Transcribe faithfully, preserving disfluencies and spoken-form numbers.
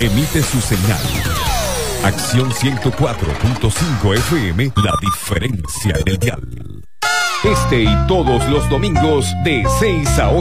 emite su señal. Acción ciento cuatro punto cinco F M, la diferencia del dial. Este y todos los domingos de seis a ocho.